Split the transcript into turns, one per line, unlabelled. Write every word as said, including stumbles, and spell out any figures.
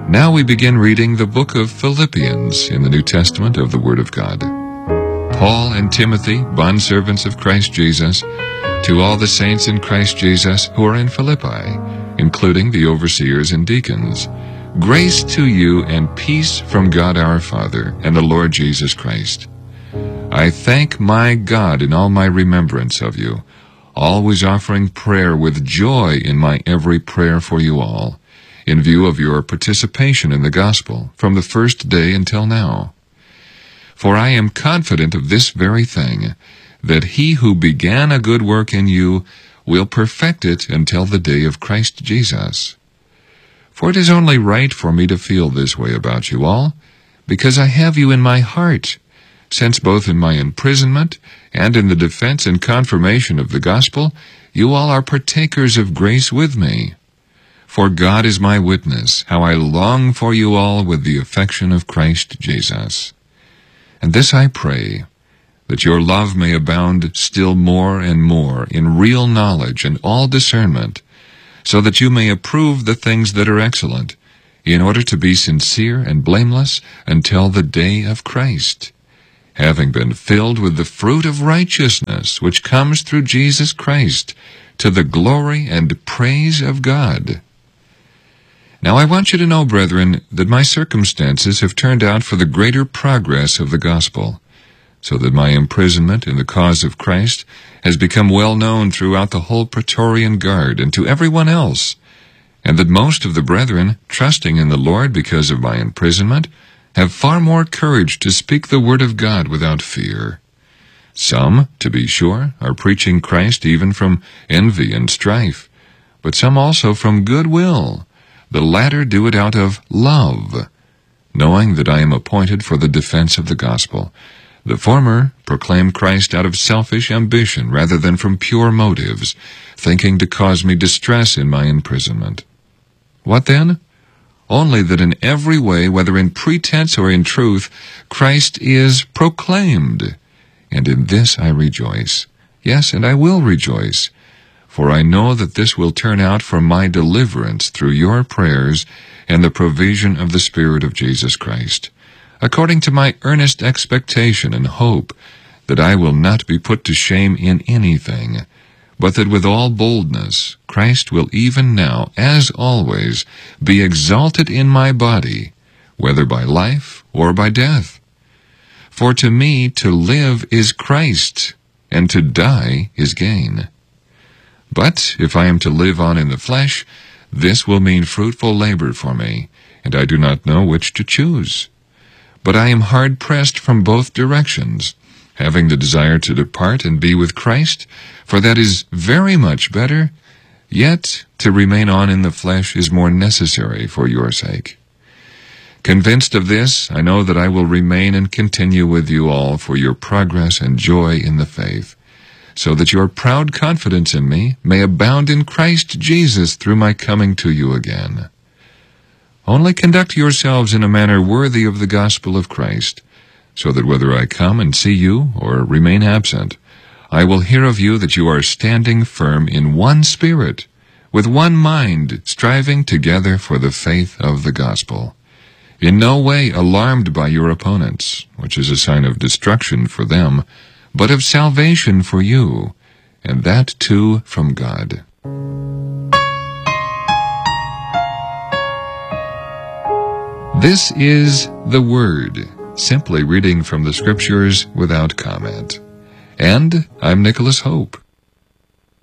Now we begin reading the book of Philippians in the New Testament of the Word of God. Paul and Timothy, bondservants of Christ Jesus, to all the saints in Christ Jesus who are in Philippi, including the overseers and deacons, grace to you and peace from God our Father and the Lord Jesus Christ. I thank my God in all my remembrance of you, always offering prayer with joy in my every prayer for you all, in view of your participation in the gospel from the first day until now. For I am confident of this very thing, that he who began a good work in you will perfect it until the day of Christ Jesus. For it is only right for me to feel this way about you all, because I have you in my heart, since both in my imprisonment and in the defense and confirmation of the gospel, you all are partakers of grace with me. For God is my witness, how I long for you all with the affection of Christ Jesus. And this I pray, that your love may abound still more and more in real knowledge and all discernment, so that you may approve the things that are excellent, in order to be sincere and blameless until the day of Christ, having been filled with the fruit of righteousness which comes through Jesus Christ, to the glory and praise of God. Now I want you to know, brethren, that my circumstances have turned out for the greater progress of the gospel, so that my imprisonment in the cause of Christ has become well known throughout the whole Praetorian Guard and to everyone else, and that most of the brethren, trusting in the Lord because of my imprisonment, have far more courage to speak the word of God without fear. Some, to be sure, are preaching Christ even from envy and strife, but some also from good will. The latter do it out of love, knowing that I am appointed for the defense of the gospel. The former proclaim Christ out of selfish ambition rather than from pure motives, thinking to cause me distress in my imprisonment. What then? Only that in every way, whether in pretense or in truth, Christ is proclaimed. And in this I rejoice. Yes, and I will rejoice. For I know that this will turn out for my deliverance through your prayers and the provision of the Spirit of Jesus Christ, according to my earnest expectation and hope that I will not be put to shame in anything, but that with all boldness Christ will even now, as always, be exalted in my body, whether by life or by death. For to me to live is Christ, and to die is gain. But if I am to live on in the flesh, this will mean fruitful labor for me, and I do not know which to choose. But I am hard-pressed from both directions, having the desire to depart and be with Christ, for that is very much better, yet to remain on in the flesh is more necessary for your sake. Convinced of this, I know that I will remain and continue with you all for your progress and joy in the faith, so that your proud confidence in me may abound in Christ Jesus through my coming to you again. Only conduct yourselves in a manner worthy of the gospel of Christ, so that whether I come and see you or remain absent, I will hear of you that you are standing firm in one spirit, with one mind, striving together for the faith of the gospel, in no way alarmed by your opponents, which is a sign of destruction for them, but of salvation for you, and that too from God. This is the Word, simply reading from the Scriptures without comment. And I'm Nicholas Hope.